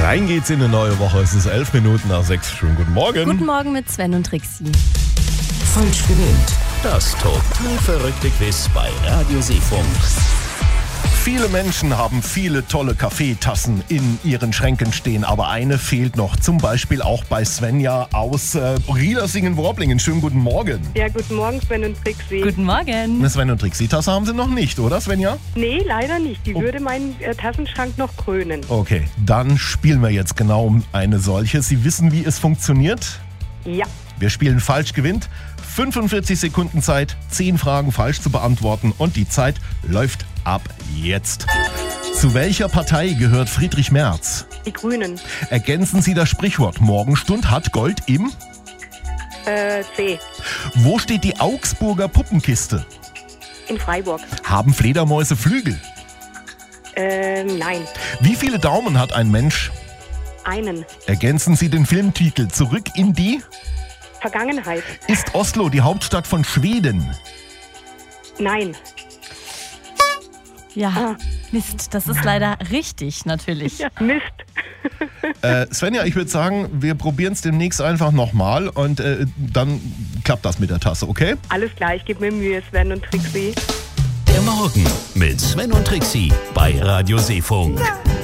Rein geht's in eine neue Woche. Es ist 11 Minuten nach 6. Schönen guten Morgen. Guten Morgen mit Sven und Trixie. Falsch gewinnt. Das total verrückte Quiz bei Radio Seefunk. Viele Menschen haben viele tolle Kaffeetassen in ihren Schränken stehen, aber eine fehlt noch. Zum Beispiel auch bei Svenja aus Riedersingen-Worblingen. Schönen guten Morgen. Ja, guten Morgen, Sven und Trixie. Guten Morgen. Eine Sven und Trixie-Tasse haben Sie noch nicht, oder Svenja? Nee, leider nicht. Die würde meinen Tassenschrank noch krönen. Okay, dann spielen wir jetzt genau um eine solche. Sie wissen, wie es funktioniert? Ja. Wir spielen falsch gewinnt. 45 Sekunden Zeit, 10 Fragen falsch zu beantworten und die Zeit läuft ab jetzt. Zu welcher Partei gehört Friedrich Merz? Die Grünen. Ergänzen Sie das Sprichwort, Morgenstund hat Gold im? C. Wo steht die Augsburger Puppenkiste? In Freiburg. Haben Fledermäuse Flügel? Nein. Wie viele Daumen hat ein Mensch? Einen. Ergänzen Sie den Filmtitel Zurück in die? Vergangenheit. Ist Oslo die Hauptstadt von Schweden? Nein. Ja, Mist, das ist leider richtig, natürlich. Ja, Mist. Svenja, ich würde sagen, wir probieren es demnächst einfach nochmal und dann klappt das mit der Tasse, okay? Alles klar, ich gebe mir Mühe, Sven und Trixie. Der Morgen mit Sven und Trixie bei Radio Seefunk.